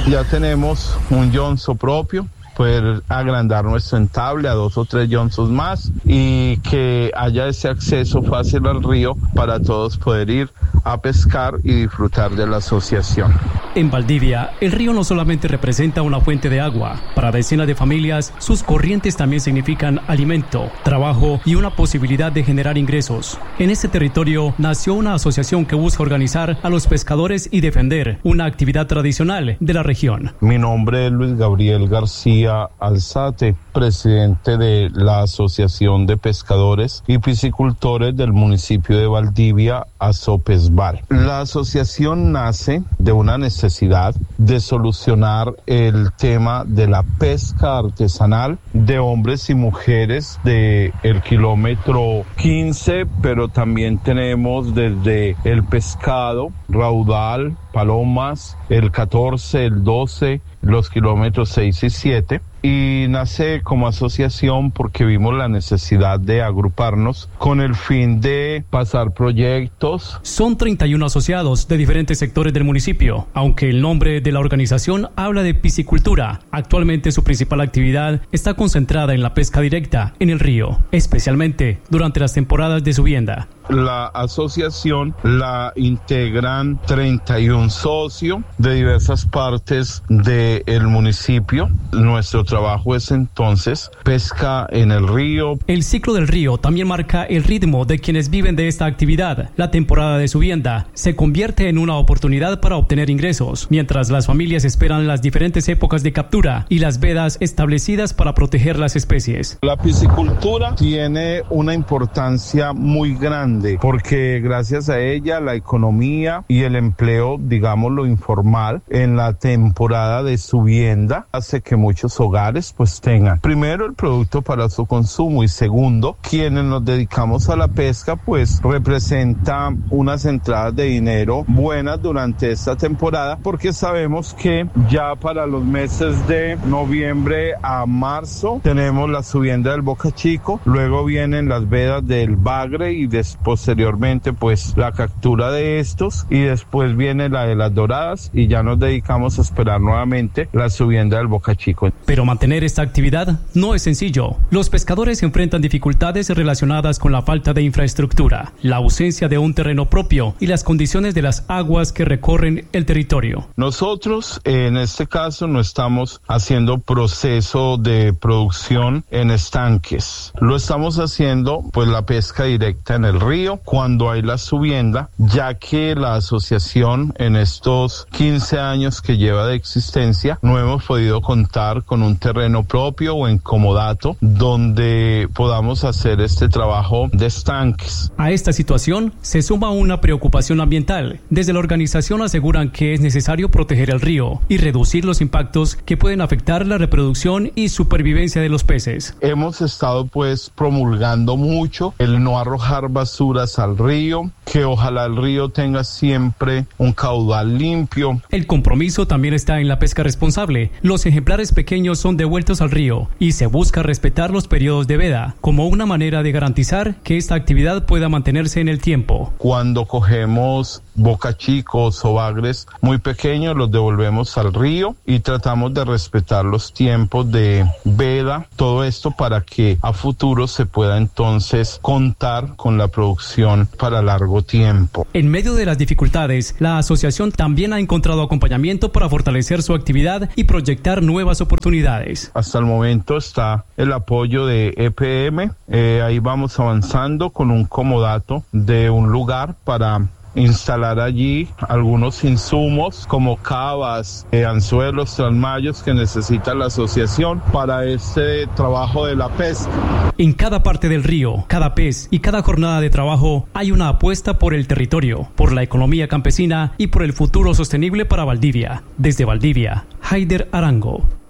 Ya tenemos un yonzo propio, poder agrandar nuestro entable a 2 o 3 yonzos más y que haya ese acceso fácil al río para todos poder ir a pescar y disfrutar de la asociación. En Valdivia, el río no solamente representa una fuente de agua. Para decenas de familias, sus corrientes también significan alimento, trabajo y una posibilidad de generar ingresos. En este territorio nació una asociación que busca organizar a los pescadores y defender una actividad tradicional de la región. Mi nombre es Luis Gabriel García Alzate, presidente de la Asociación de Pescadores y Piscicultores del municipio de Valdivia, Azopesval. La asociación nace de una necesidad de solucionar el tema de la pesca artesanal de hombres y mujeres de el kilómetro 15, pero también tenemos desde el pescado, raudal, palomas, el 14, el 12, los kilómetros 6 y 7. Y nace como asociación porque vimos la necesidad de agruparnos con el fin de pasar proyectos. Son 31 asociados de diferentes sectores del municipio, aunque el nombre de la organización habla de piscicultura. Actualmente su principal actividad está concentrada en la pesca directa en el río, especialmente durante las temporadas de subienda. La asociación la integran 31 socios de diversas partes del municipio. Nuestro trabajo es entonces pesca en el río. El ciclo del río también marca el ritmo de quienes viven de esta actividad. La temporada de subienda se convierte en una oportunidad para obtener ingresos, mientras las familias esperan las diferentes épocas de captura y las vedas establecidas para proteger las especies. La piscicultura tiene una importancia muy grande porque gracias a ella la economía y el empleo, digámoslo informal, en la temporada de subienda hace que muchos hogares pues tengan primero el producto para su consumo y segundo, quienes nos dedicamos a la pesca pues representa unas entradas de dinero buenas durante esta temporada porque sabemos que ya para los meses de noviembre a marzo tenemos la subienda del Boca Chico, luego vienen las vedas del Bagre y posteriormente pues la captura de estos y después viene la de las doradas y ya nos dedicamos a esperar nuevamente la subienda del Boca Chico. Pero mantener esta actividad no es sencillo. Los pescadores enfrentan dificultades relacionadas con la falta de infraestructura, la ausencia de un terreno propio y las condiciones de las aguas que recorren el territorio. Nosotros en este caso no estamos haciendo proceso de producción en estanques. Lo estamos haciendo pues la pesca directa en el río cuando hay la subienda, ya que la asociación en estos 15 años que lleva de existencia no hemos podido contar con un terreno propio o en comodato donde podamos hacer este trabajo de estanques. A esta situación se suma una preocupación ambiental. Desde la organización aseguran que es necesario proteger el río y reducir los impactos que pueden afectar la reproducción y supervivencia de los peces. Hemos estado pues promulgando mucho el no arrojar basuras al río, que ojalá el río tenga siempre un caudal limpio. El compromiso también está en la pesca responsable. Los ejemplares pequeños son devueltos al río y se busca respetar los periodos de veda como una manera de garantizar que esta actividad pueda mantenerse en el tiempo. Cuando cogemos bocachicos o bagres muy pequeños los devolvemos al río y tratamos de respetar los tiempos de veda, todo esto para que a futuro se pueda entonces contar con la producción para largo tiempo. En medio de las dificultades, la asociación también ha encontrado acompañamiento para fortalecer su actividad y proyectar nuevas oportunidades. Hasta el momento está el apoyo de EPM, ahí vamos avanzando con un comodato de un lugar para instalar allí algunos insumos como cavas, anzuelos, trasmayos que necesita la asociación para este trabajo de la pesca. En cada parte del río, cada pez y cada jornada de trabajo hay una apuesta por el territorio, por la economía campesina y por el futuro sostenible para Valdivia. Desde Valdivia, Haider Arango.